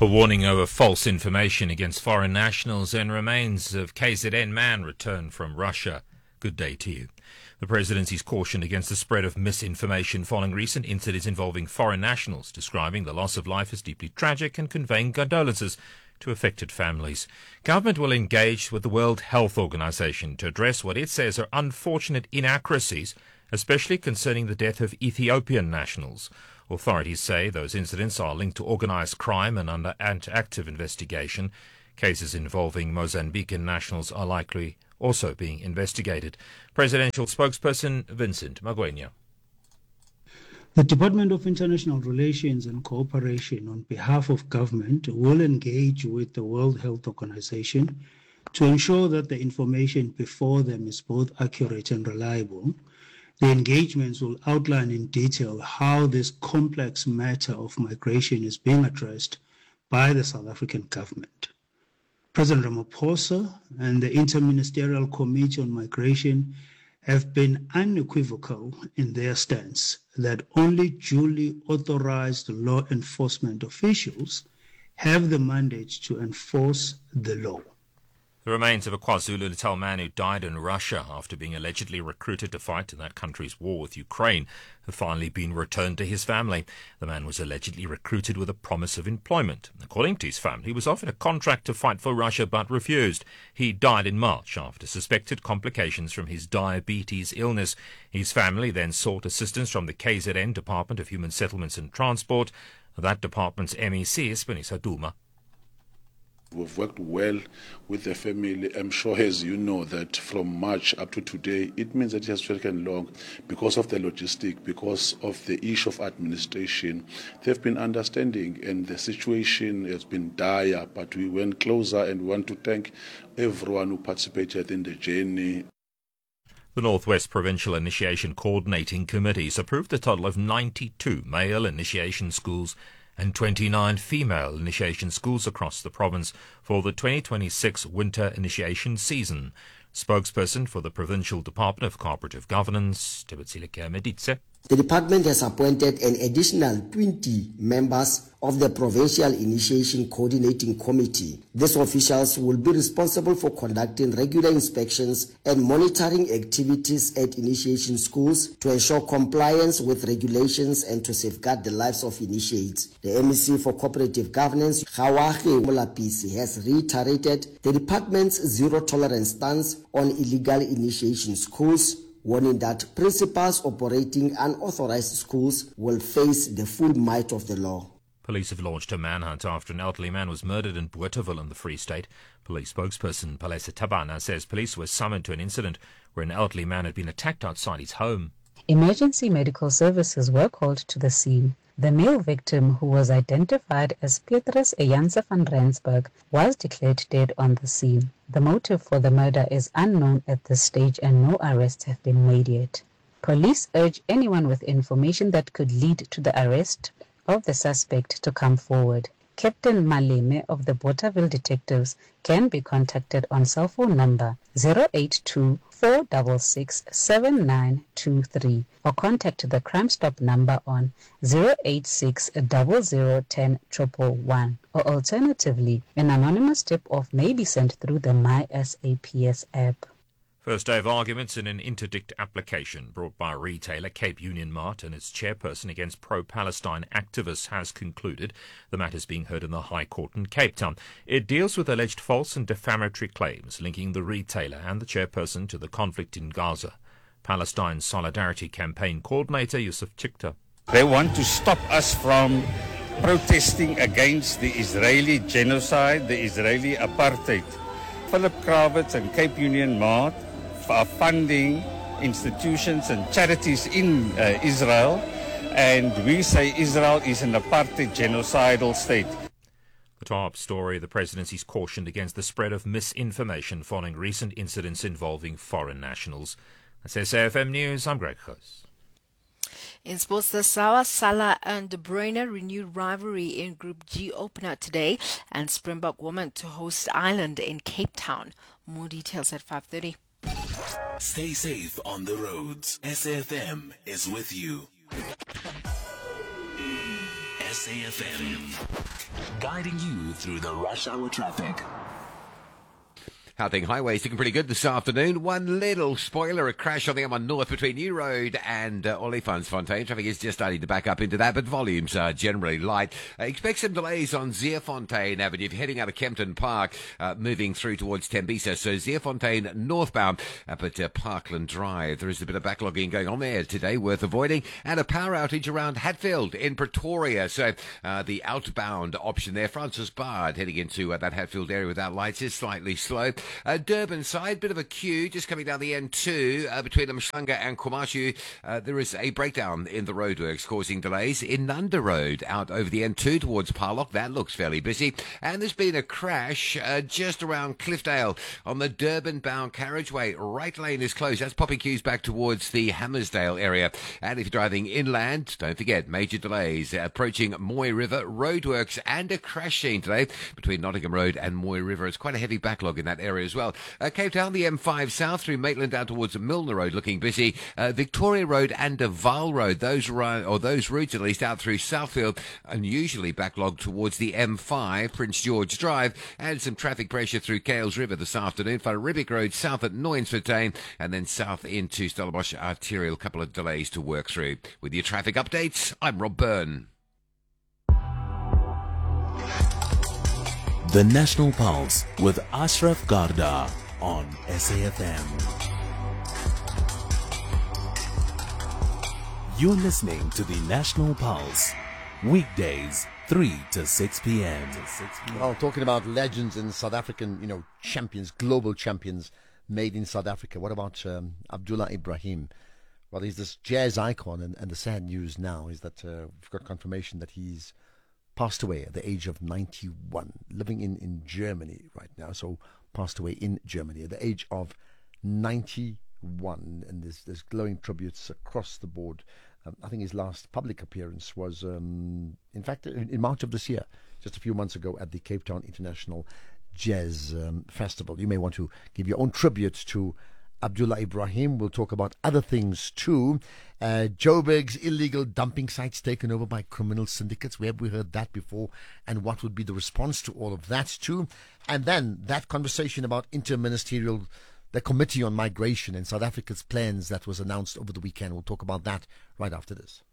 A warning over false information against foreign nationals and remains of KZN man returned from Russia. Good day to you. The presidency's cautioned against the spread of misinformation following recent incidents involving foreign nationals, describing the loss of life as deeply tragic and conveying condolences to affected families. Government will engage with the World Health Organization to address what it says are unfortunate inaccuracies, especially concerning the death of Ethiopian nationals. Authorities say those incidents are linked to organized crime and under active investigation. Cases involving Mozambican nationals are likely also being investigated. Presidential spokesperson Vincent Magwenya. The Department of International Relations and Cooperation, on behalf of government, will engage with the World Health Organization to ensure that the information before them is both accurate and reliable. The engagements will outline in detail how this complex matter of migration is being addressed by the South African government. President Ramaphosa and the Interministerial Committee on Migration have been unequivocal in their stance that only duly authorized law enforcement officials have the mandate to enforce the law. The remains of a KwaZulu-Natal man who died in Russia after being allegedly recruited to fight in that country's war with Ukraine have finally been returned to his family. The man was allegedly recruited with a promise of employment. According to his family, he was offered a contract to fight for Russia but refused. He died in March after suspected complications from his diabetes illness. His family then sought assistance from the KZN Department of Human Settlements and Transport. That department's MEC is Sibonisa Duma. We've worked well with the family. I'm sure, as you know, that from March up to today, it means that it has taken long because of the logistic, because of the issue of administration. They've been understanding, and the situation has been dire, but we went closer, and we want to thank everyone who participated in the journey. The Northwest Provincial Initiation Coordinating Committees approved a total of 92 male initiation schools and 29 female initiation schools across the province for the 2026 winter initiation season. Spokesperson for the Provincial Department of Cooperative Governance, Tebetsileke Meditse. The department has appointed an additional 20 members of the Provincial Initiation Coordinating Committee. These officials will be responsible for conducting regular inspections and monitoring activities at initiation schools to ensure compliance with regulations and to safeguard the lives of initiates. The MEC for Cooperative Governance, Khawahe Molapisi, has reiterated the department's zero-tolerance stance on illegal initiation schools, warning that principals operating unauthorized schools will face the full might of the law. Police have launched a manhunt after an elderly man was murdered in Bothaville in the Free State. Police spokesperson Palesa Tabana says police were summoned to an incident where an elderly man had been attacked outside his home. Emergency medical services were called to the scene. The male victim, who was identified as Petrus Ejanse van Rensburg, was declared dead on the scene. The motive for the murder is unknown at this stage and no arrests have been made yet. Police urge anyone with information that could lead to the arrest of the suspect to come forward. Captain Maleme of the Bothaville Detectives can be contacted on cell phone number 082 466 7923 or contact the Crime Stop number on 086 0010 111, or alternatively, an anonymous tip-off may be sent through the MySAPS app. First day of arguments in an interdict application brought by retailer Cape Union Mart and its chairperson against pro-Palestine activists has concluded. The matter is being heard in the High Court in Cape Town. It deals with alleged false and defamatory claims linking the retailer and the chairperson to the conflict in Gaza. Palestine Solidarity Campaign Coordinator Yusuf Chikta. They want to stop us from protesting against the Israeli genocide, the Israeli apartheid. Philip Kravitz and Cape Union Mart are funding institutions and charities in Israel, and we say Israel is an apartheid genocidal state. The top story, the presidency's cautioned against the spread of misinformation following recent incidents involving foreign nationals. That's SAFM News, I'm Greg Hoos. In sports, the Sawa, Salah and De Bruyne renewed rivalry in Group G opener today, and Springbok women to host Ireland in Cape Town. More details at 5:30. Stay safe on the roads. SAFM is with you. SAFM. guiding you through the rush hour traffic. Gauteng Highway's looking pretty good this afternoon. One little spoiler, a crash on the M1 North between New Road and Olifantsfontein. Traffic is just starting to back up into that, but volumes are generally light. Expect some delays on Zeefontein Avenue if you're heading out of Kempton Park, moving through towards Tembisa. So Zeefontein northbound up at Parkland Drive. There is a bit of backlogging going on there today, worth avoiding. And a power outage around Hatfield in Pretoria. So the outbound option there, Francis Bard heading into that Hatfield area without lights is slightly slow. Durban side, bit of a queue just coming down the N2 between Mhlanga and Kwamashu. There is a breakdown in the roadworks causing delays in Nanda Road out over the N2 towards Parlock. That looks fairly busy. And there's been a crash just around Cliffdale on the Durban-bound carriageway. Right lane is closed. That's popping queues back towards the Hammersdale area. And if you're driving inland, don't forget, major delays approaching Moy River. Roadworks and a crash scene today between Nottingham Road and Moy River. It's quite a heavy backlog in that area as well. Cape Town, the M5 south through Maitland down towards Milner Road looking busy. Victoria Road and Vaal Road, those routes at least out through Southfield, unusually backlogged towards the M5, Prince George Drive, and some traffic pressure through Kales River this afternoon. Ribbick Road south at Noinsfontein and then south into Stellenbosch Arterial. A couple of delays to work through. With your traffic updates, I'm Rob Byrne. The National Pulse with Ashraf Garda on SAFM. You're listening to the National Pulse, weekdays 3 to 6 p.m. Well, talking about legends and South African, champions, global champions made in South Africa. What about Abdullah Ibrahim? Well, he's this jazz icon, and the sad news now is that we've got confirmation that he's passed away at the age of 91, living in Germany right now. So passed away in Germany at the age of 91, and there's glowing tributes across the board. I think his last public appearance was, in fact, in March of this year, just a few months ago at the Cape Town International Jazz Festival. You may want to give your own tribute to Abdullah Ibrahim. We'll talk about other things too. Joburg's illegal dumping sites taken over by criminal syndicates. Where have we heard that before? And what would be the response to all of that too? And then that conversation about the Committee on Migration and South Africa's plans that was announced over the weekend. We'll talk about that right after this.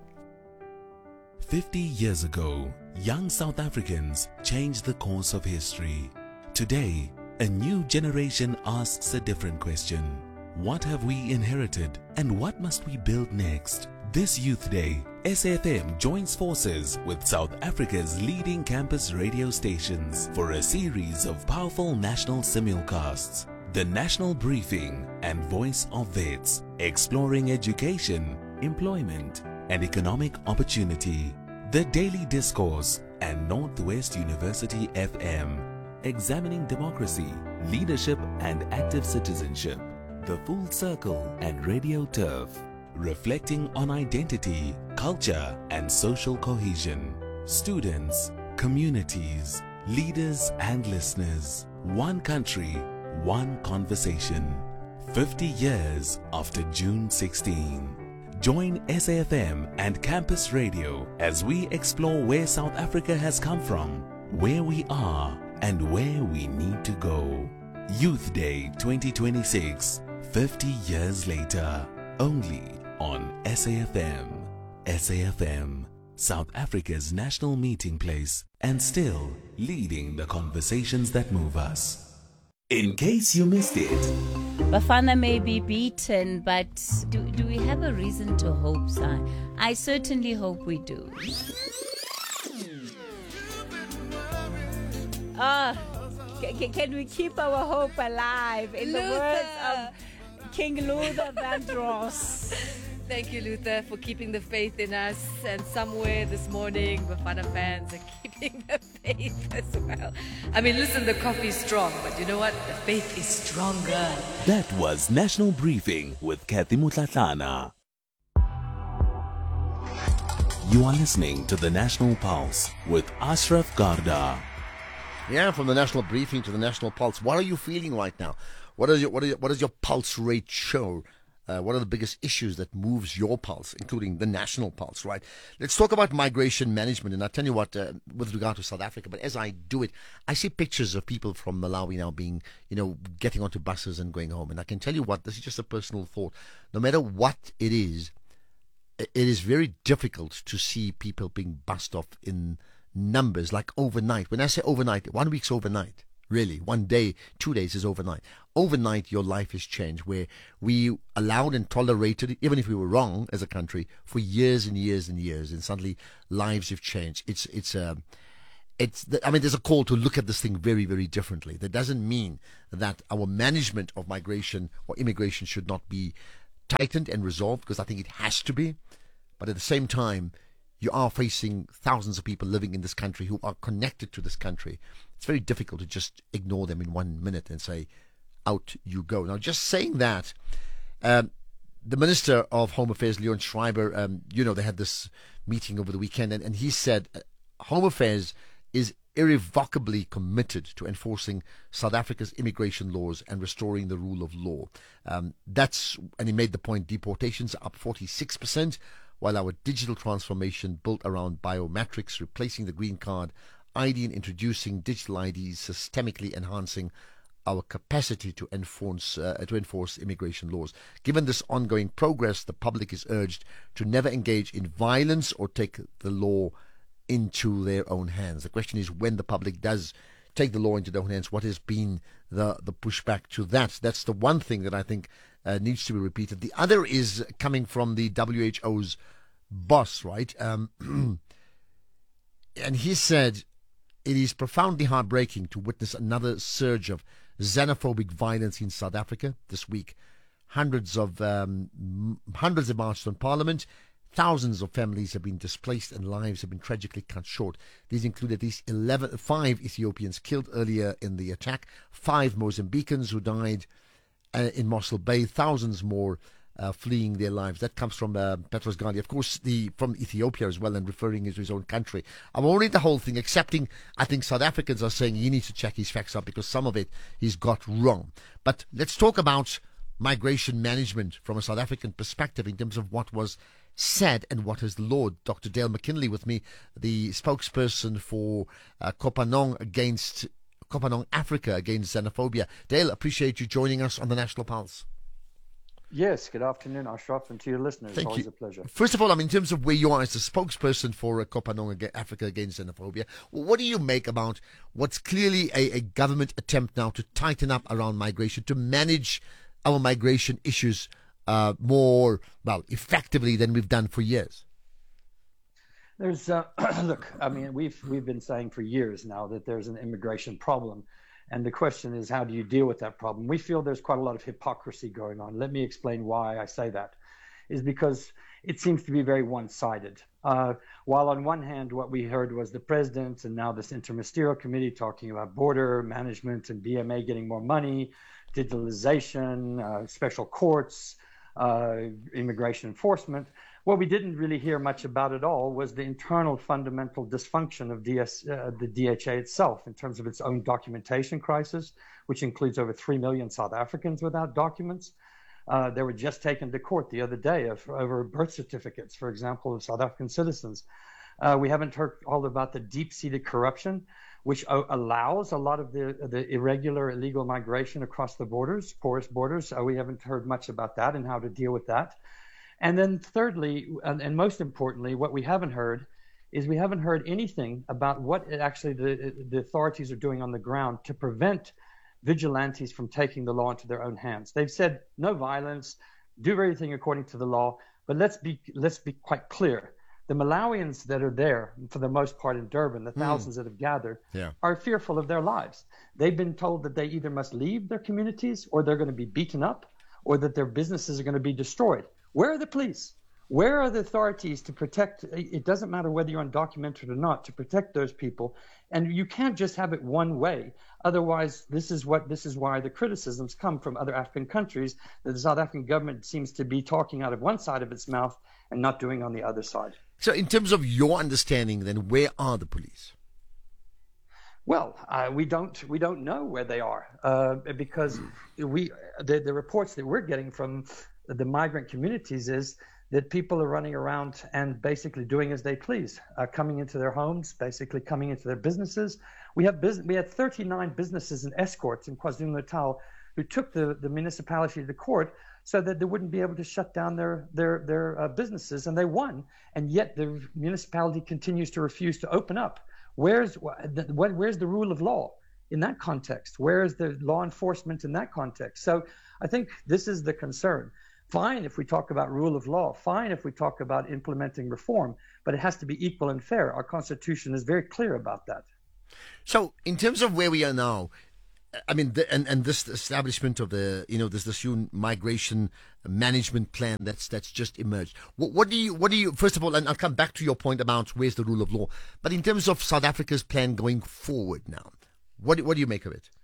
50 years ago, young South Africans changed the course of history. Today, a new generation asks a different question. What have we inherited and what must we build next? This Youth Day, SAFM joins forces with South Africa's leading campus radio stations for a series of powerful national simulcasts. The National Briefing and Voice of Vets, exploring education, employment, and economic opportunity. The Daily Discourse and Northwest University FM, examining democracy, leadership, and active citizenship. The Full Circle and Radio Turf, reflecting on identity, culture, and social cohesion. Students, communities, leaders, and listeners. One country, one conversation. 50 years after June 16. Join SAFM and Campus Radio as we explore where South Africa has come from, where we are, and where we need to go. Youth Day 2026, 50 years later, only on SAFM. SAFM, South Africa's national meeting place, and still leading the conversations that move us. In case you missed it, Bafana may be beaten, but do we have a reason to hope, sir? I certainly hope we do. Can we keep our hope alive in the words of King Luther Vandross? Thank you, Luther, for keeping the faith in us. And somewhere this morning, Bafana fans are keeping the faith as well. I mean, listen, the coffee's strong, but you know what? The faith is stronger. That was National Briefing with Kathy Mutlatlana. You are listening to the National Pulse with Ashraf Garda. Yeah, from the National Briefing to the National Pulse. What are you feeling right now? What does your pulse rate show? What are the biggest issues that moves your pulse, including the national pulse, right? Let's talk about migration management. And I'll tell you what, with regard to South Africa, but as I do it, I see pictures of people from Malawi now being, getting onto buses and going home. And I can tell you what, this is just a personal thought. No matter what it is very difficult to see people being bussed off in numbers, like overnight. When I say overnight, 1 week's overnight. Really, 1 day, 2 days is overnight. Overnight, your life has changed, where we allowed and tolerated, even if we were wrong as a country, for years and years and years, and suddenly lives have changed. There's a call to look at this thing very, very differently. That doesn't mean that our management of migration or immigration should not be tightened and resolved, because I think it has to be. But at the same time, you are facing thousands of people living in this country who are connected to this country. It's very difficult to just ignore them in 1 minute and say, out you go. Now, just saying that, the Minister of Home Affairs, Leon Schreiber, they had this meeting over the weekend, and he said Home Affairs is irrevocably committed to enforcing South Africa's immigration laws and restoring the rule of law. And he made the point, deportations are up 46%, while our digital transformation built around biometrics, replacing the green card ID and introducing digital IDs, systemically enhancing our capacity to enforce immigration laws. Given this ongoing progress, the public is urged to never engage in violence or take the law into their own hands. The question is, when the public does take the law into their own hands, what has been the pushback to that? That's the one thing that I think needs to be repeated. The other is coming from the WHO's boss, right? And he said, it is profoundly heartbreaking to witness another surge of xenophobic violence in South Africa this week. Hundreds have marched on Parliament. Thousands of families have been displaced and lives have been tragically cut short. These include at least 5 Ethiopians killed earlier in the attack, 5 Mozambicans who died in Mossel Bay, thousands more fleeing their lives. That comes from Petros Ghali, of course, from Ethiopia as well, and referring to his own country. I won't read the whole thing, excepting I think South Africans are saying he needs to check his facts up because some of it he's got wrong. But let's talk about migration management from a South African perspective in terms of what was said and what is the law. Dr. Dale McKinley with me, the spokesperson for Kopanong Africa against xenophobia. Dale, appreciate you joining us on the National Pulse. Yes, good afternoon, Ashraf, and to your listeners. Thank Always you. a pleasure. First of all, in terms of where you are as the spokesperson for Kopanong Africa Against Xenophobia, what do you make about what's clearly a government attempt now to tighten up around migration, to manage our migration issues more effectively than we've done for years? There's look, we've been saying for years now that there's an immigration problem. And the question is, how do you deal with that problem? We feel there's quite a lot of hypocrisy going on. Let me explain why I say that. Is because it seems to be very one-sided. While on one hand, what we heard was the president and now this interministerial committee talking about border management and BMA getting more money, digitalization, special courts, immigration enforcement. What we didn't really hear much about at all was the internal fundamental dysfunction of the DHA itself in terms of its own documentation crisis, which includes over 3 million South Africans without documents. They were just taken to court the other day over birth certificates, for example, of South African citizens. We haven't heard all about the deep-seated corruption, which allows a lot of the irregular, illegal migration across the borders, porous borders. We haven't heard much about that and how to deal with that. And then thirdly, and most importantly, what we haven't heard is we haven't heard anything about what actually the authorities are doing on the ground to prevent vigilantes from taking the law into their own hands. They've said no violence, do everything according to the law, but let's be quite clear. The Malawians that are there, for the most part in Durban, the thousands that have gathered, are fearful of their lives. They've been told that they either must leave their communities or they're going to be beaten up or that their businesses are going to be destroyed. Where are the police? Where are the authorities to protect? It doesn't matter whether you're undocumented or not, to protect those people. And you can't just have it one way. Otherwise, this is why the criticisms come from other African countries that the South African government seems to be talking out of one side of its mouth and not doing on the other side. So in terms of your understanding, then, where are the police? Well, we don't know where they are because the reports that we're getting from the migrant communities is that people are running around and basically doing as they please, coming into their homes, basically coming into their businesses. We had 39 businesses and escorts in KwaZulu-Natal who took the municipality to court so that they wouldn't be able to shut down their businesses, and they won. And yet the municipality continues to refuse to open up. Where's the rule of law in that context? Where is the law enforcement in that context? So I think this is the concern. Fine if we talk about rule of law, fine if we talk about implementing reform, but it has to be equal and fair. Our Constitution is very clear about that. So in terms of where we are now, I mean, and this establishment of this new migration management plan that's just emerged. What do you first of all, and I'll come back to your point about where's the rule of law, but in terms of South Africa's plan going forward now, what do you make of it?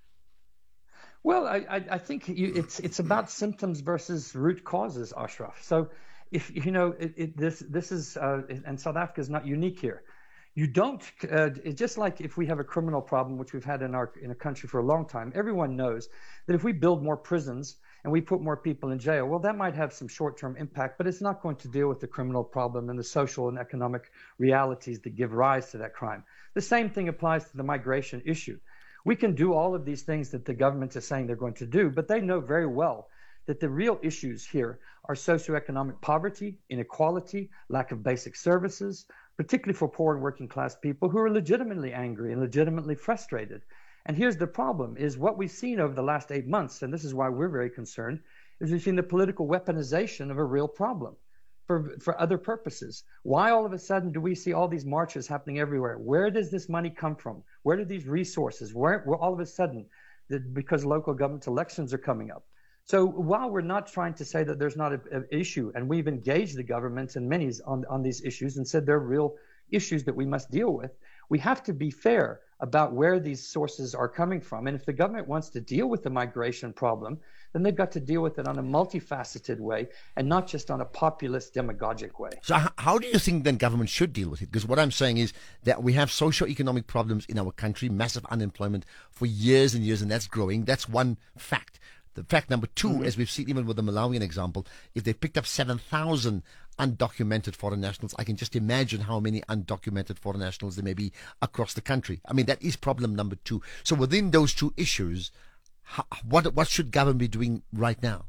Well, I think it's about symptoms versus root causes, Ashraf. So if this is and South Africa is not unique here. You don't it's just like if we have a criminal problem, which we've had in a country for a long time. Everyone knows that if we build more prisons and we put more people in jail, well, that might have some short-term impact, but it's not going to deal with the criminal problem and the social and economic realities that give rise to that crime. The same thing applies to the migration issue. We can do all of these things that the government is saying they're going to do, but they know very well that the real issues here are socioeconomic poverty, inequality, lack of basic services, particularly for poor and working class people who are legitimately angry and legitimately frustrated. And here's the problem, is what we've seen over the last 8 months, and this is why we're very concerned, is we've seen the political weaponization of a real problem for other purposes. Why all of a sudden do we see all these marches happening everywhere? Where does this money come from? Where do these resources, where all of a sudden, because local government elections are coming up? So while we're not trying to say that there's not an issue, and we've engaged the government and many on these issues and said they're real issues that we must deal with, we have to be fair about where these sources are coming from. And if the government wants to deal with the migration problem, then they've got to deal with it on a multifaceted way and not just on a populist demagogic way. So how do you think then government should deal with it? Because what I'm saying is that we have socio-economic problems in our country, massive unemployment for years and years, and that's growing. That's one fact. The fact number two, as we've seen even with the Malawian example, if they picked up 7,000 undocumented foreign nationals, I can just imagine how many undocumented foreign nationals there may be across the country. I mean, that is problem number two. So within those two issues, what should government be doing right now?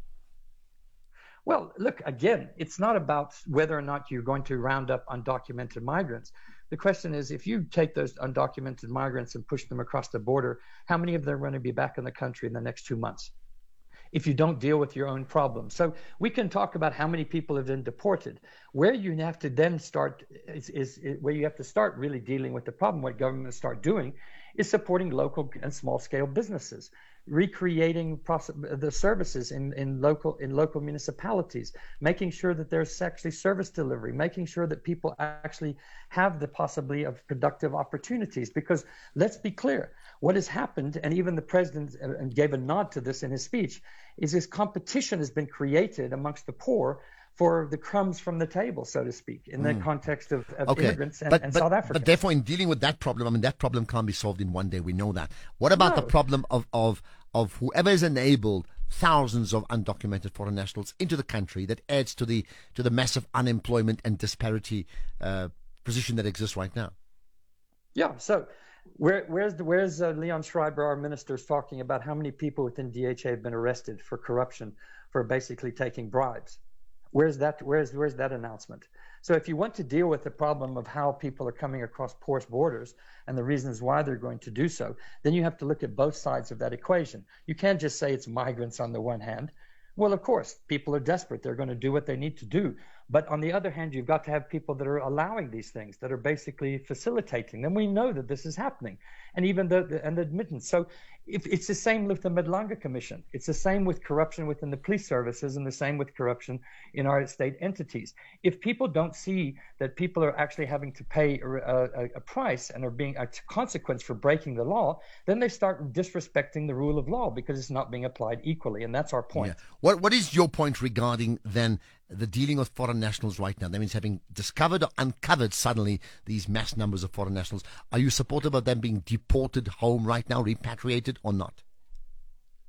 Well, look, again, it's not about whether or not you're going to round up undocumented migrants. The question is, if you take those undocumented migrants and push them across the border, how many of them are going to be back in the country in the next 2 months? If you don't deal with your own problems. So we can talk about how many people have been deported. Where you have to then start is where you have to start really dealing with the problem. What governments start doing is supporting local and small scale businesses, recreating the services in local municipalities, making sure that there's actually service delivery, making sure that people actually have the possibility of productive opportunities. Because let's be clear, what has happened, and even the president gave a nod to this in his speech, is this competition has been created amongst the poor for the crumbs from the table, so to speak, in the context of immigrants and South Africa. But therefore, in dealing with that problem, I mean, that problem can't be solved in one day. We know that. What about the problem of whoever has enabled thousands of undocumented foreign nationals into the country that adds to the massive unemployment and disparity position that exists right now? Yeah. So where's Leon Schreiber, our minister, is talking about how many people within DHA have been arrested for corruption, for basically taking bribes? Where's that announcement? So if you want to deal with the problem of how people are coming across porous borders and the reasons why they're going to do so, then you have to look at both sides of that equation. You can't just say it's migrants on the one hand. Well, of course, people are desperate. They're going to do what they need to do. But on the other hand, you've got to have people that are allowing these things, that are basically facilitating them. We know that this is happening, and even the admittance. So if it's the same with the Madlanga Commission. It's the same with corruption within the police services, and the same with corruption in our state entities. If people don't see that people are actually having to pay a price and are being a consequence for breaking the law, then they start disrespecting the rule of law because it's not being applied equally, and that's our point. Yeah. What is your point regarding then the dealing with foreign nationals right now? That means having discovered or uncovered suddenly these mass numbers of foreign nationals. Are you supportive of them being deported home right now, repatriated or not?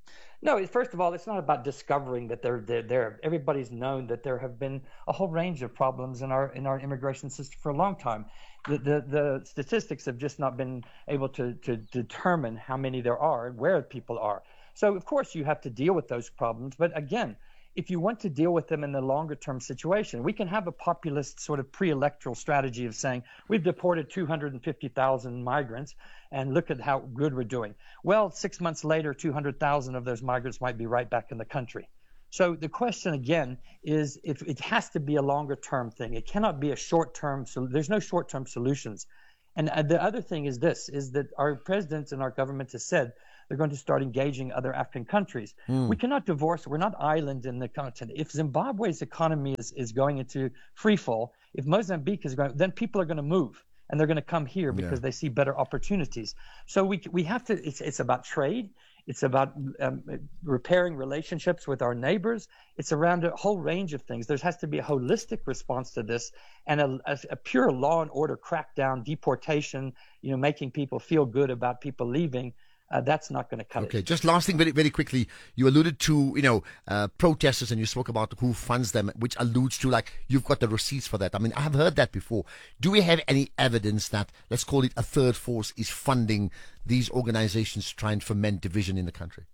No, first of all, it's not about discovering that they're there. Everybody's known that there have been a whole range of problems in our immigration system for a long time. The statistics have just not been able to determine how many there are and where people are. So, of course, you have to deal with those problems. But again, if you want to deal with them in the longer term situation, we can have a populist sort of pre-electoral strategy of saying we've deported 250,000 migrants and look at how good we're doing. Well, 6 months later, 200,000 of those migrants might be right back in the country. So the question again is if it has to be a longer term thing. It cannot be a short term. So there's no short term solutions. And the other thing is this, is that our president and our government has said they're going to start engaging other African countries. We cannot divorce. We're not island in the continent. If Zimbabwe's economy is going into free fall, if Mozambique is going, then people are going to move and they're going to come here because they see better opportunities. So we have to, it's about trade. It's about repairing relationships with our neighbors. It's around a whole range of things. There has to be a holistic response to this, and a pure law and order crackdown, deportation, making people feel good about people leaving. That's not going to cut it. Okay, just last thing very, very quickly. You alluded to, protesters, and you spoke about who funds them, which alludes to, like, you've got the receipts for that. I mean, I have heard that before. Do we have any evidence that, let's call it a third force, is funding these organizations to try and foment division in the country?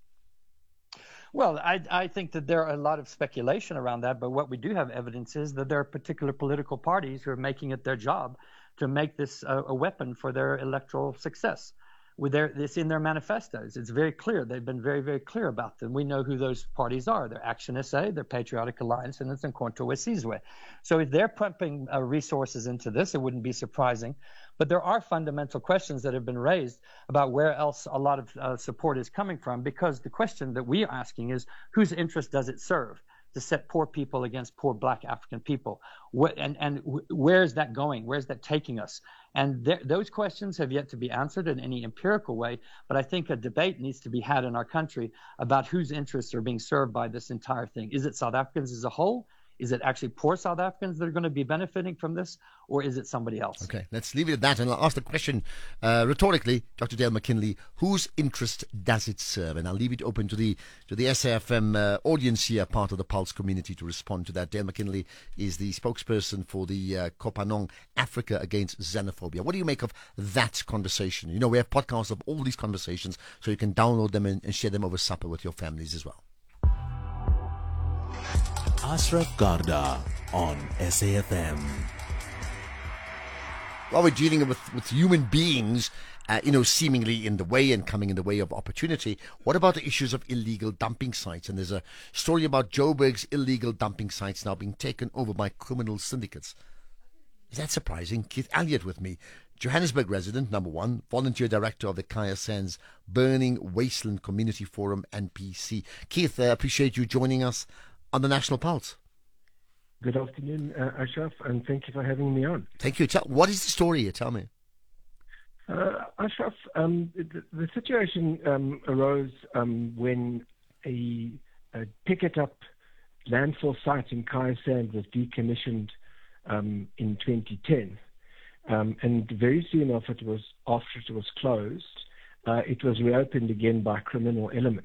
Well, I think that there are a lot of speculation around that, but what we do have evidence is that there are particular political parties who are making it their job to make this a weapon for their electoral success. It's in their manifestos. It's very clear. They've been very, very clear about them. We know who those parties are. They're Action SA, they're Patriotic Alliance, and it's Nkonto Wesizwe. So if they're pumping resources into this, it wouldn't be surprising. But there are fundamental questions that have been raised about where else a lot of support is coming from, because the question that we are asking is, whose interest does it serve to set poor people against poor Black African people? And where is that going? Where is that taking us? And those questions have yet to be answered in any empirical way, but I think a debate needs to be had in our country about whose interests are being served by this entire thing. Is it South Africans as a whole? Is it actually poor South Africans that are going to be benefiting from this, or is it somebody else? Okay, let's leave it at that, and I'll ask the question rhetorically, Dr. Dale McKinley, whose interest does it serve? And I'll leave it open to the SAFM audience here, part of the Pulse community, to respond to that. Dale McKinley is the spokesperson for the Kopanong Africa Against Xenophobia. What do you make of that conversation? You know, we have podcasts of all these conversations, so you can download them and share them over supper with your families as well. Ashraf Garda on SAFM. While we're dealing with human beings, seemingly in the way and coming in the way of opportunity, what about the issues of illegal dumping sites? And there's a story about Joburg's illegal dumping sites now being taken over by criminal syndicates. Is that surprising? Keith Elliott with me, Johannesburg resident, number one, volunteer director of the Kaya Sands Burning Wasteland Community Forum and PC. Keith, I appreciate you joining us on the National Pulse. Good afternoon, Ashraf, and thank you for having me on. Thank you. What is the story here? Tell me. Ashraf, the situation arose when a picket-up landfill site in Kaya Sand was decommissioned in 2010. And very soon after it was closed, it was reopened again by criminal elements.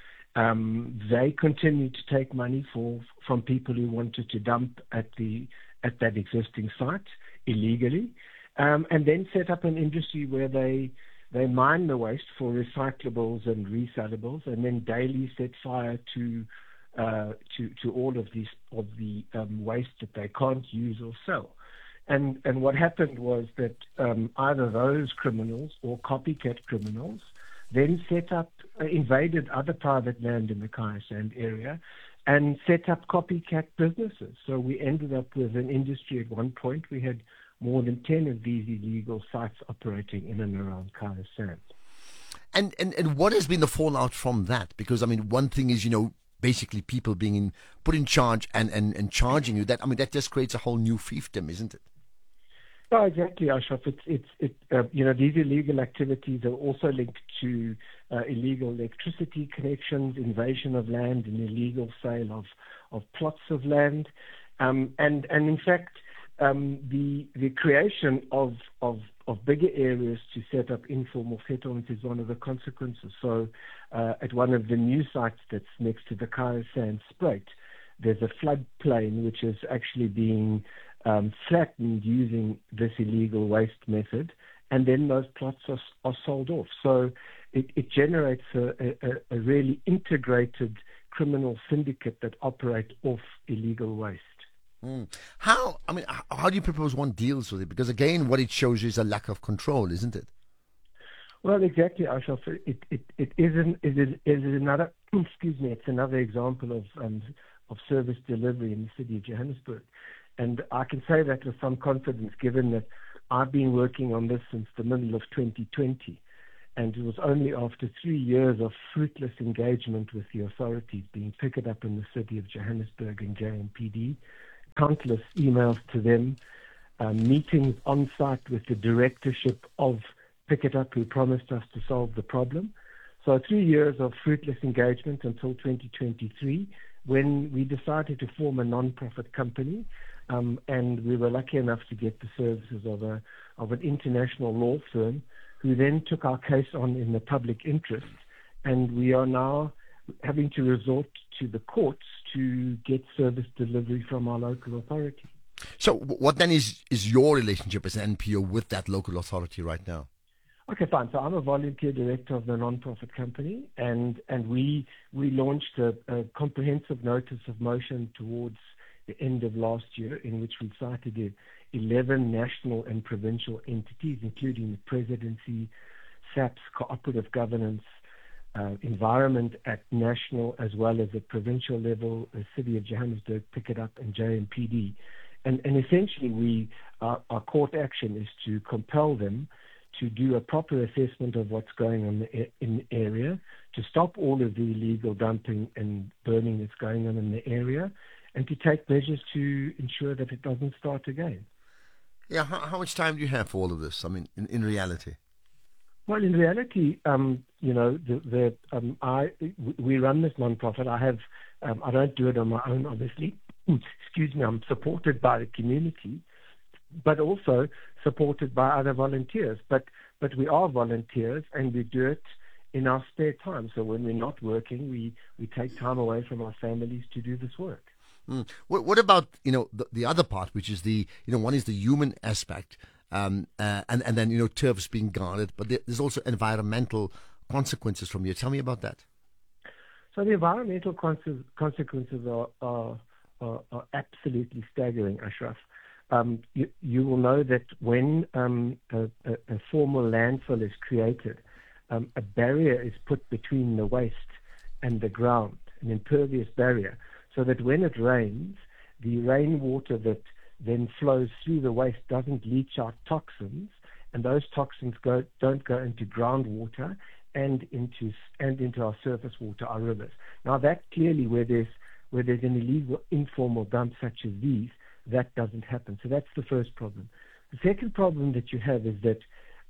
They continued to take money from people who wanted to dump at that existing site illegally, and then set up an industry where they mine the waste for recyclables and resellables, and then daily set fire to all of the waste that they can't use or sell. And what happened was that either those criminals or copycat criminals then invaded other private land in the Kaya Sand area and set up copycat businesses. So we ended up with an industry at one point. We had more than 10 of these illegal sites operating in and around Kaya Sand. And what has been the fallout from that? Because, I mean, one thing is, basically people being put in charge and charging you. That just creates a whole new fiefdom, isn't it? No, exactly, Ashraf. These illegal activities are also linked to illegal electricity connections, invasion of land, and illegal sale of plots of land. And in fact, the creation of bigger areas to set up informal settlements is one of the consequences. So at one of the new sites that's next to the Kaya Sandspruit, there's a floodplain which is actually being flattened using this illegal waste method, and then those plots are sold off. So it generates a really integrated criminal syndicate that operate off illegal waste. How do you propose one deals with it? Because again, what it shows you is a lack of control, isn't it? Well, exactly, Ashraf. It is another. Excuse me. It's another example of service delivery in the city of Johannesburg, and I can say that with some confidence, given that I've been working on this since the middle of 2020, and it was only after 3 years of fruitless engagement with the authorities being picked up in the city of Johannesburg and JMPD. Countless emails to them, meetings on site with the directorship of Pick It Up, who promised us to solve the problem. So 3 years of fruitless engagement until 2023, when we decided to form a non-profit company, and we were lucky enough to get the services of an international law firm, who then took our case on in the public interest, and we are now having to resort to the courts to get service delivery from our local authority. So what then is your relationship as an NPO with that local authority right now? Okay, fine. So I'm a volunteer director of the non-profit company, and we launched a comprehensive notice of motion towards the end of last year, in which we cited 11 national and provincial entities, including the presidency, SAPS, cooperative governance, environment at national as well as at provincial level, the City of Johannesburg, Pick It Up, and JMPD. And essentially, our court action is to compel them to do a proper assessment of what's going on in the area, to stop all of the illegal dumping and burning that's going on in the area, and to take measures to ensure that it doesn't start again. Yeah, how much time do you have for all of this? I mean, in reality? Well, in reality, we run this non-profit. I don't do it on my own, obviously. Excuse me, I'm supported by the community, but also supported by other volunteers. But we are volunteers, and we do it in our spare time. So when we're not working, we take time away from our families to do this work. What about the other part, which is one is the human aspect, and then turfs being guarded, but there's also environmental consequences from you. Tell me about that. So the environmental consequences are absolutely staggering, Ashraf. You will know that when a formal landfill is created, a barrier is put between the waste and the ground, an impervious barrier, so that when it rains, the rainwater that then flows through the waste doesn't leach out toxins, and those toxins don't go into groundwater and into our surface water, our rivers. Now that clearly, where there's an illegal informal dump such as these, that doesn't happen. So that's the first problem. The second problem that you have is that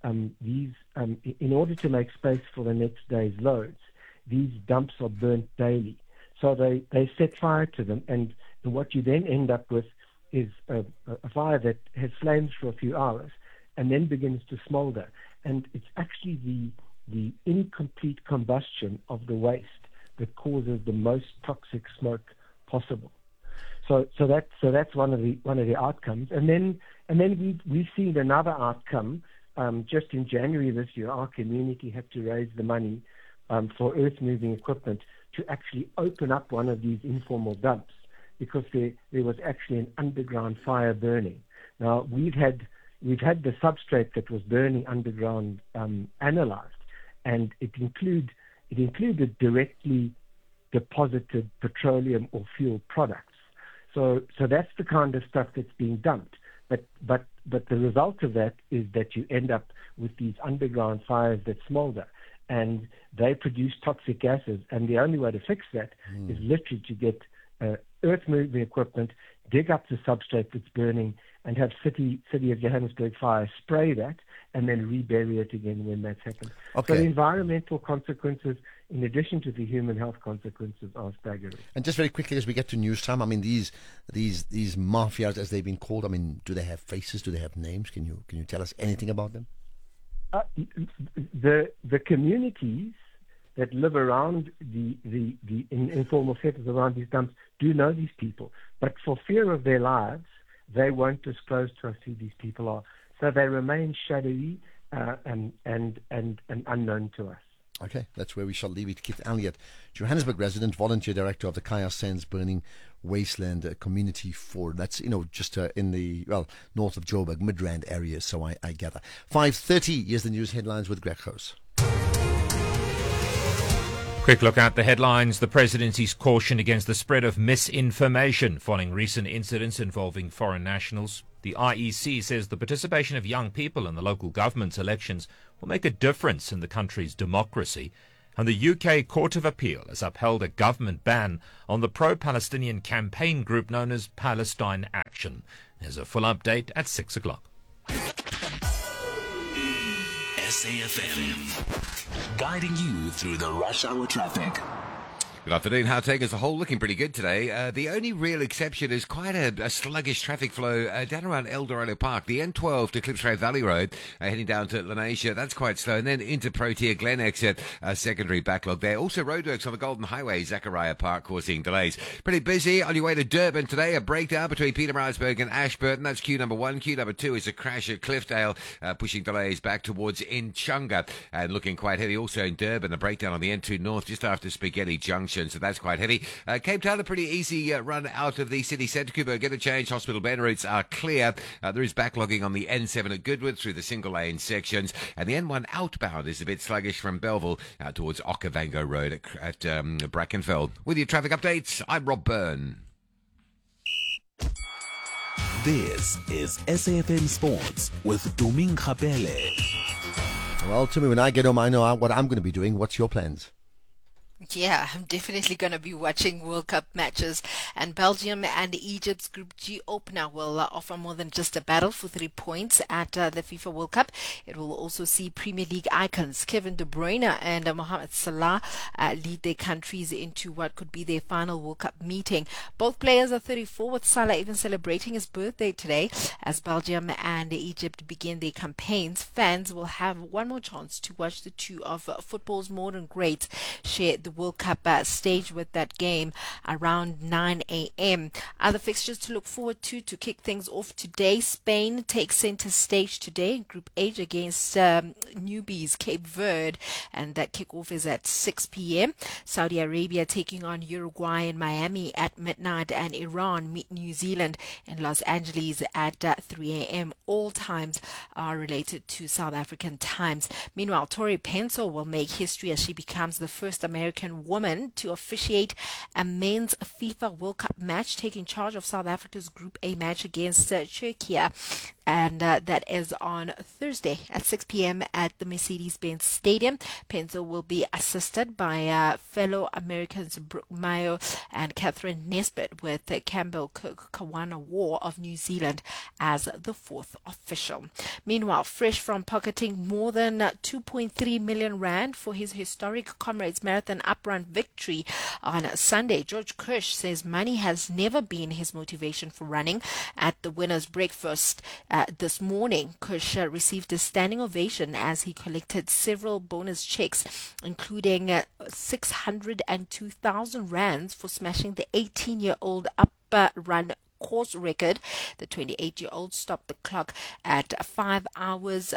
in order to make space for the next day's loads, these dumps are burnt daily. So they set fire to them, and what you then end up with is a fire that has flames for a few hours and then begins to smolder. And it's actually the incomplete combustion of the waste that causes the most toxic smoke possible. So that's one of the outcomes. And then we've seen another outcome. Just in January this year, our community had to raise the money for earth-moving equipment to actually open up one of these informal dumps, because there was actually an underground fire burning. Now we've had the substrate that was burning underground analyzed, and it included directly deposited petroleum or fuel products. So that's the kind of stuff that's being dumped. But the result of that is that you end up with these underground fires that smolder, and they produce toxic gases. And the only way to fix that is literally to get earth-moving equipment dig up the substrate that's burning, and have City of Johannesburg Fire spray that and then rebury it again when that's happened. Okay. So the environmental consequences, in addition to the human health consequences, are staggering. And just very quickly, as we get to news time, I mean, these mafias, as they've been called, I mean, do they have faces? Do they have names? Can you tell us anything about them? The communities that live around the informal settles around these dumps do know these people, but for fear of their lives, they won't disclose to us who these people are. So they remain shadowy and unknown to us. Okay, that's where we shall leave it. Keith Elliott, Johannesburg resident, volunteer director of the Kaya Sands Burning Wasteland Community for that's just in the north of Joburg, Midrand area. So I gather 5:30. Here's the news headlines with Greg House. Quick look at the headlines. The presidency's caution against the spread of misinformation following recent incidents involving foreign nationals. The IEC says the participation of young people in the local government's elections will make a difference in the country's democracy. And the UK Court of Appeal has upheld a government ban on the pro-Palestinian campaign group known as Palestine Action. There's a full update at 6 o'clock. SAFM, guiding you through the rush hour traffic. Good afternoon. Gauteng as a whole looking pretty good today. The only real exception is quite a sluggish traffic flow down around El Dorado Park. The N12 to Klipsveld Valley Road, heading down to Lenasia, that's quite slow. And then into Protea Glen exit, secondary backlog there. Also roadworks on the Golden Highway, Zachariah Park, causing delays. Pretty busy on your way to Durban today. A breakdown between Pietermaritzburg and Ashburton. That's queue number 1. Queue number 2 is a crash at Cliffdale, pushing delays back towards Inchunga. And looking quite heavy also in Durban. A breakdown on the N2 North just after Spaghetti Junction. So that's quite heavy. Cape Town, a pretty easy run out of the city centre. Kubo, get a change. Hospital Bend routes are clear. There is backlogging on the N7 at Goodwood through the single lane sections. And the N1 outbound is a bit sluggish from Belleville out towards Okavango Road at Brackenfell. With your traffic updates, I'm Rob Byrne. This is SAFM Sports with Duming Kapele. Well, Timmy, when I get home, I know what I'm going to be doing. What's your plans? Yeah, I'm definitely going to be watching World Cup matches, and Belgium and Egypt's Group G opener will offer more than just a battle for 3 points at the FIFA World Cup. It will also see Premier League icons Kevin De Bruyne and Mohamed Salah lead their countries into what could be their final World Cup meeting. Both players are 34, with Salah even celebrating his birthday today. As Belgium and Egypt begin their campaigns, fans will have one more chance to watch the two of football's modern greats share the World Cup stage with that game around 9 a.m. Other fixtures to look forward to kick things off today. Spain takes center stage today in Group H against newbies Cape Verde, and that kickoff is at 6 p.m. Saudi Arabia taking on Uruguay in Miami at midnight, and Iran meet New Zealand in Los Angeles at 3 a.m. All times are related to South African times. Meanwhile, Tori Penso will make history as she becomes the first American woman to officiate a men's FIFA World Cup match, taking charge of South Africa's Group A match against Turkey. And that is on Thursday at 6 p.m. at the Mercedes-Benz Stadium. Penzo will be assisted by fellow Americans Brooke Mayo and Catherine Nesbitt, with Campbell Kawana War of New Zealand as the fourth official. Meanwhile, fresh from pocketing more than 2.3 million rand for his historic Comrades Marathon uprun victory on Sunday, George Kirsch says money has never been his motivation for running. At the winner's breakfast this morning, Kirsch received a standing ovation as he collected several bonus checks, including 602,000 rands for smashing the 18-year-old upper run course record. The 28-year-old stopped the clock at 5 hours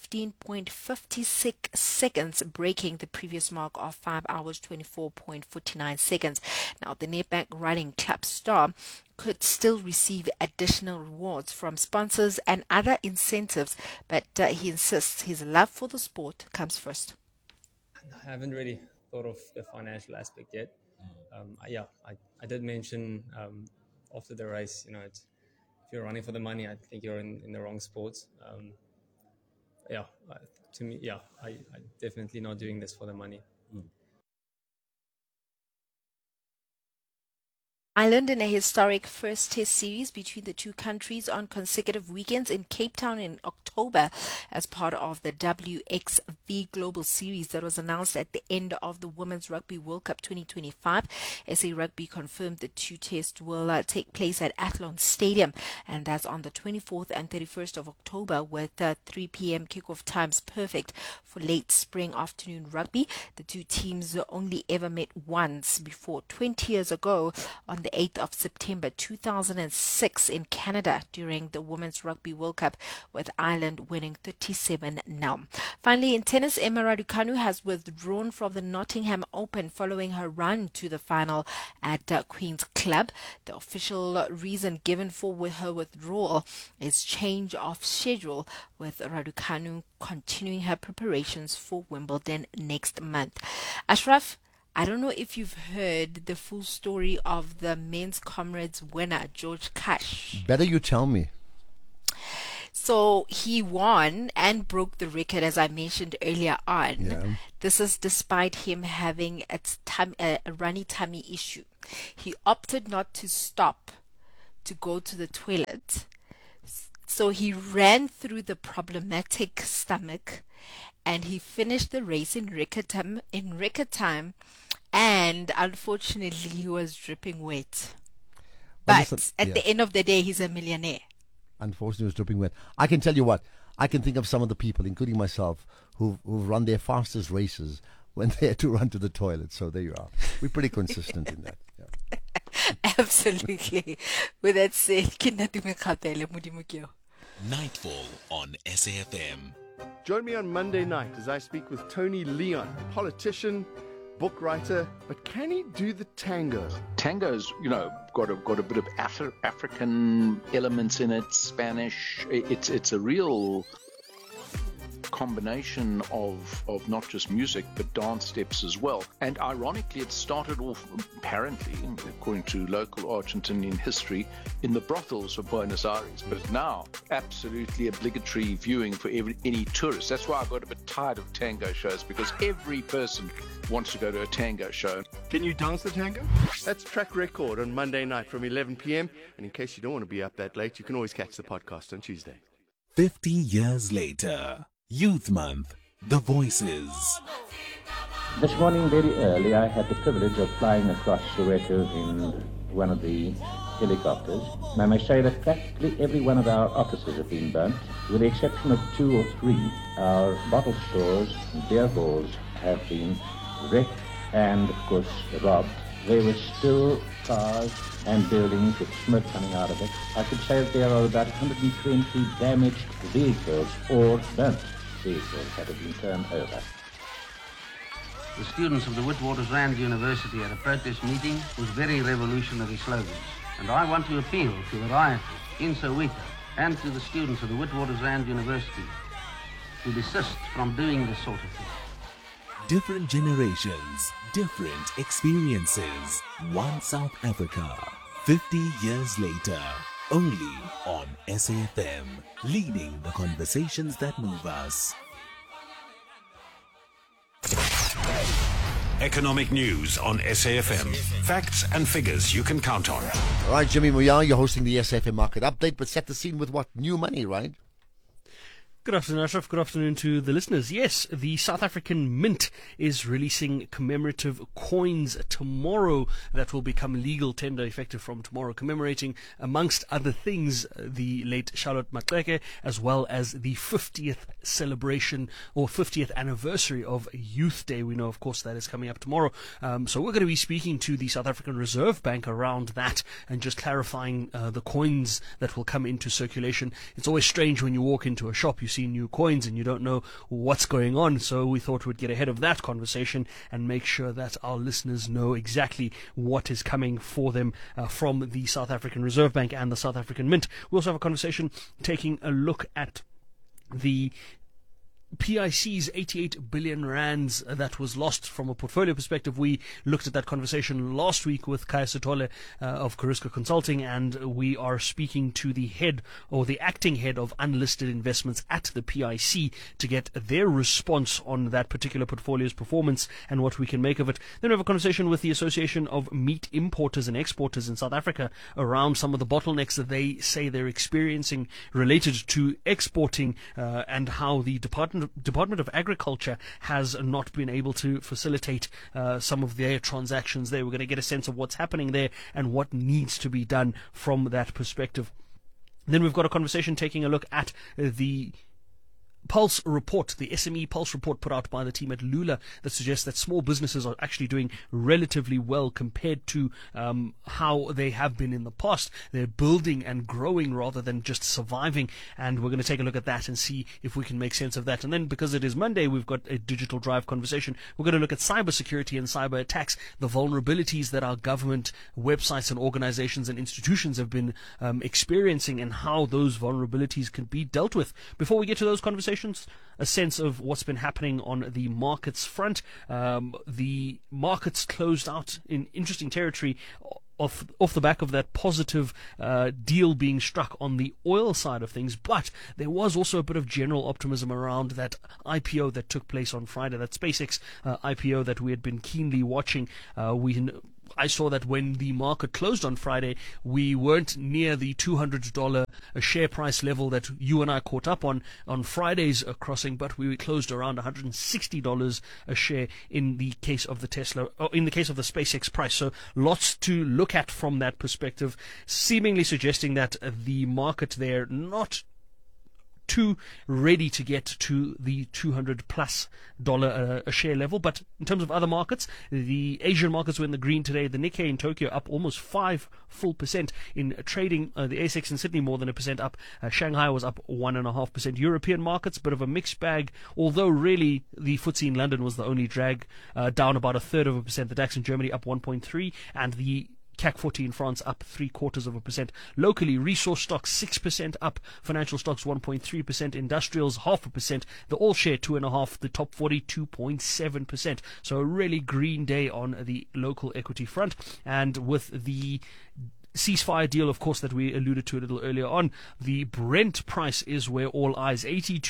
15.56 seconds, breaking the previous mark of 5 hours 24.49 seconds. Now, the Nedbank Running Club star could still receive additional rewards from sponsors and other incentives, but he insists his love for the sport comes first. I haven't really thought of the financial aspect yet. I did mention after the race, if you're running for the money, I think you're in the wrong sports. To me, I definitely not doing this for the money. Ireland in a historic first test series between the two countries on consecutive weekends in Cape Town in October as part of the WXV Global Series that was announced at the end of the Women's Rugby World Cup 2025. SA Rugby confirmed the two tests will take place at Athlone Stadium, and that's on the 24th and 31st of October with 3 p.m. kickoff times perfect for late spring afternoon rugby. The two teams only ever met once before 20 years ago on the 8th of September 2006 in Canada during the Women's Rugby World Cup, with Ireland winning 37-0. Finally, in tennis, Emma Raducanu has withdrawn from the Nottingham Open following her run to the final at Queen's Club. The official reason given for her withdrawal is change of schedule, with Raducanu continuing her preparations for Wimbledon next month. Ashraf, I don't know if you've heard the full story of the men's comrades winner, George Cash. Better you tell me. So he won and broke the record, as I mentioned earlier on. Yeah. This is despite him having a runny tummy issue. He opted not to stop to go to the toilet. So he ran through the problematic stomach and he finished the race in record time. And unfortunately, he was dripping wet. But at the end of the day, he's a millionaire. Unfortunately, he was dripping wet. I can tell you what, I can think of some of the people, including myself, who've run their fastest races when they had to run to the toilet. So there you are. We're pretty consistent in that. Yeah. Absolutely. With that said, Nightfall on SAFM. Join me on Monday night as I speak with Tony Leon, politician, book writer, but can he do the tango? Tango's, got a bit of African elements in it, Spanish. It's a real combination of not just music but dance steps as well. And ironically, it started off, apparently, according to local Argentinian history, in the brothels of Buenos Aires, but now absolutely obligatory viewing for any tourist. That's why I got a bit tired of tango shows, because every person wants to go to a tango show. Can you dance the tango? That's Track Record on Monday night from 11 p.m. And in case you don't want to be up that late, you can always catch the podcast on Tuesday. 50 years later. Youth Month, The Voices. This morning very early I had the privilege of flying across Soweto in one of the helicopters. I may say that practically every one of our offices have been burnt, with the exception of 2 or 3. Our bottle stores and beer halls have been wrecked and, of course, robbed. There were still cars and buildings with smoke coming out of it. I should say that there are about 120 damaged vehicles or burnt vehicles that have been turned over. The students of the Witwatersrand University at a protest meeting with very revolutionary slogans. And I want to appeal to the rioters in Soweto and to the students of the Witwatersrand University to desist from doing this sort of thing. Different generations, different experiences. One South Africa, 50 years later. Only on SAFM, leading the conversations that move us. Economic news on SAFM. Facts and figures you can count on. All right, Jimmy Moyar, you're hosting the SAFM Market Update, but set the scene with what? New money, right? Good afternoon, Ashraf. Good afternoon to the listeners. Yes, the South African Mint is releasing commemorative coins tomorrow that will become legal tender effective from tomorrow, commemorating, amongst other things, the late Charlotte Maxeke, as well as the 50th celebration or 50th anniversary of Youth Day. We know, of course, that is coming up tomorrow. So we're going to be speaking to the South African Reserve Bank around that and just clarifying the coins that will come into circulation. It's always strange when you walk into a shop, you see new coins and you don't know what's going on, so we thought we'd get ahead of that conversation and make sure that our listeners know exactly what is coming for them from the South African Reserve Bank and the South African Mint. We also have a conversation taking a look at the PIC's 88 billion rands that was lost from a portfolio perspective. We looked at that conversation last week with Kaya Sitole of Kariska Consulting, and we are speaking to the head or the acting head of unlisted investments at the PIC to get their response on that particular portfolio's performance and what we can make of it. Then we have a conversation with the Association of Meat Importers and Exporters in South Africa around some of the bottlenecks that they say they're experiencing related to exporting and how the Department of Agriculture has not been able to facilitate some of their transactions there. We're going to get a sense of what's happening there and what needs to be done from that perspective. Then we've got a conversation taking a look at the Pulse report, the SME Pulse report put out by the team at Lula, that suggests that small businesses are actually doing relatively well compared to how they have been in the past. They're building and growing rather than just surviving, and we're going to take a look at that and see if we can make sense of that. And then, because it is Monday, we've got a digital drive conversation. We're going to look at cybersecurity and cyber attacks, the vulnerabilities that our government websites and organizations and institutions have been experiencing, and how those vulnerabilities can be dealt with. Before we get to those conversations, a sense of what's been happening on the markets front. The markets closed out in interesting territory off the back of that positive deal being struck on the oil side of things, but there was also a bit of general optimism around that IPO that took place on Friday, that SpaceX IPO that we had been keenly watching. I saw that when the market closed on Friday, we weren't near the $200 a share price level that you and I caught up on Friday's crossing, but we closed around $160 a share in the case of the Tesla, or in the case of the SpaceX price. So lots to look at from that perspective, seemingly suggesting that the market there not too ready to get to the $200+ a share level. But in terms of other markets, the Asian markets were in the green today. The Nikkei in Tokyo up almost 5% in trading. The ASX in Sydney more than 1% up. Shanghai was up 1.5%. European markets, bit of a mixed bag, although really the FTSE in London was the only drag, down about 1/3%. The DAX in Germany up 1.3%, and the CAC 40 in France up 0.75%. Locally, resource stocks 6% up, financial stocks 1.3%, industrials 0.5%, the all share 2.5%, the top 40 2.7%. So a really green day on the local equity front. And with the ceasefire deal, of course, that we alluded to a little earlier on, the Brent price is where all eyes,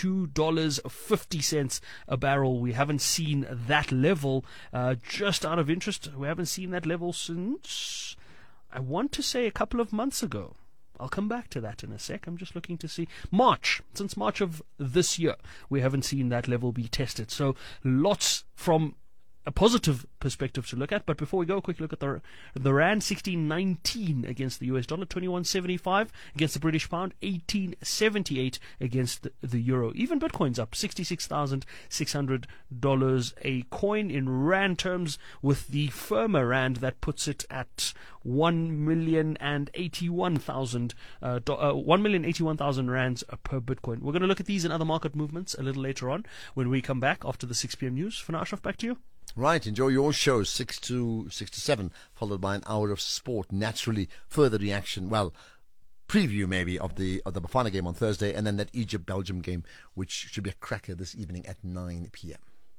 $82.50 a barrel. We haven't seen that level, just out of interest, we haven't seen that level since, I want to say, a couple of months ago. I'll come back to that in a sec. I'm just looking to see. Since March of this year, we haven't seen that level be tested. So lots from a positive perspective to look at. But before we go, a quick look at the rand, 16.19 against the US dollar, 21.75 against the British pound, 18.78 against the euro. Even Bitcoin's up $66,600 a coin in rand terms, with the firmer rand that puts it at 1,081,000 rands per Bitcoin. We're going to look at these and other market movements a little later on when we come back after the 6 p.m. news. For now, Ashraf, back to you. Right, enjoy your show, 6 to 7, followed by an hour of sport. Naturally, further reaction, preview maybe of the Bafana game on Thursday, and then that Egypt-Belgium game, which should be a cracker this evening at 9 p.m.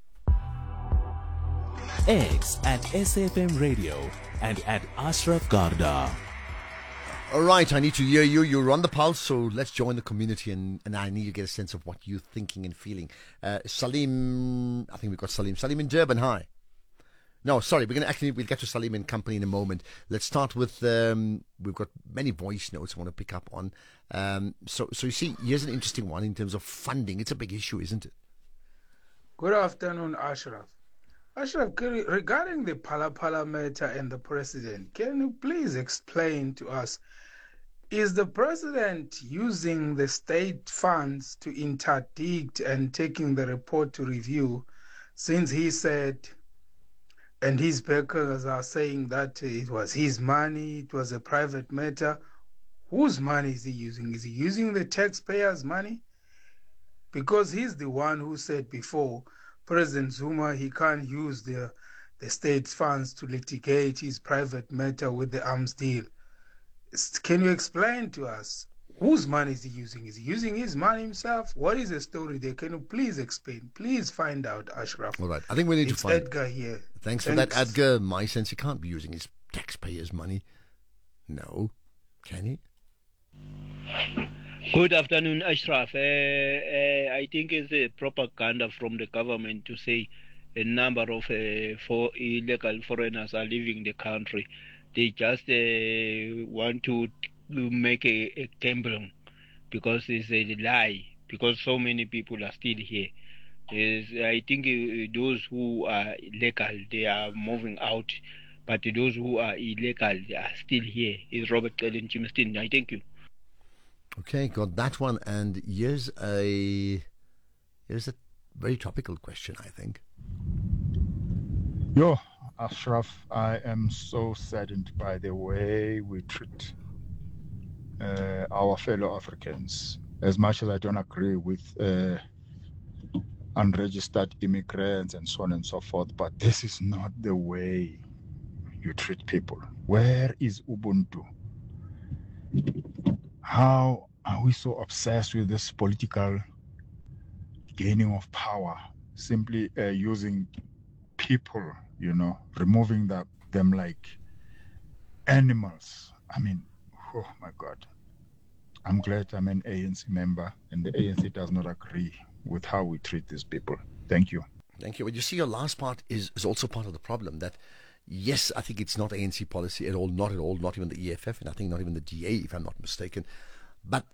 X at SAFM Radio and at Ashraf Garda. All right, I need to hear you. You're on the pulse, so let's join the community, and I need to get a sense of what you're thinking and feeling. Salim, I think we've got Salim. Salim in Durban, hi. No, sorry, we'll get to Salim and company in a moment. Let's start with, we've got many voice notes I want to pick up on. So you see, here's an interesting one in terms of funding. It's a big issue, isn't it? Good afternoon, Ashraf. Ashraf, regarding the Phala matter and the president, can you please explain to us, is the president using the state funds to interdict and taking the report to review, since he said, and his backers are saying that it was his money, it was a private matter? Whose money is he using? Is he using the taxpayers' money? Because he's the one who said before, President Zuma, he can't use the state's funds to litigate his private matter with the arms deal. Can you explain to us Whose money is he using? Is he using his money himself? What is the story there? Can you please explain? Please find out, Ashraf. All right. I think we need to find Edgar here. Thanks for that, Edgar. My sense, he can't be using his taxpayers' money. No. Can he? Good afternoon, Ashraf. I think it's a propaganda from the government to say a number of illegal foreigners are leaving the country. They just want to make a gamble because it's a lie, because so many people are still here. I think those who are legal, they are moving out, but those who are illegal, they are still here. It's Robert Ellen Chimistin. I thank you. Okay, got that one. And here's a very topical question, I think. Yo, Ashraf, I am so saddened by the way we treat our fellow Africans. As much as I don't agree with unregistered immigrants and so on and so forth, but this is not the way you treat people. Where is Ubuntu? How are we so obsessed with this political gaining of power, simply using people, removing them like animals? I mean, oh my God. I'm glad I'm an ANC member, and the ANC does not agree with how we treat these people. Thank you. Thank you. Well, you see, your last part is also part of the problem, that yes, I think it's not ANC policy at all, not even the EFF, and I think not even the DA, if I'm not mistaken. But